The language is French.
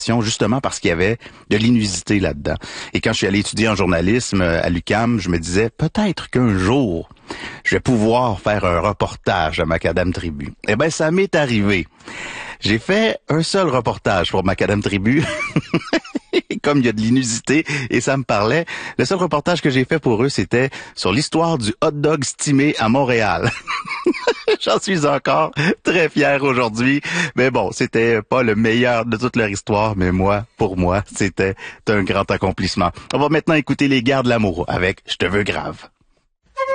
justement parce qu'il y avait de l'inusité là-dedans. Et quand je suis allé étudier en journalisme à l'UQAM, je me disais peut-être qu'un jour, je vais pouvoir faire un reportage à Macadam Tribu. Eh ben, ça m'est arrivé. J'ai fait un seul reportage pour Macadam Tribu. Comme il y a de l'inusité et ça me parlait, le seul reportage que j'ai fait pour eux, c'était sur l'histoire du hot dog stimé à Montréal. J'en suis encore très fier aujourd'hui. Mais bon, c'était pas le meilleur de toute leur histoire, mais pour moi, c'était un grand accomplissement. On va maintenant écouter les Guerres de l'amour avec Je te veux grave.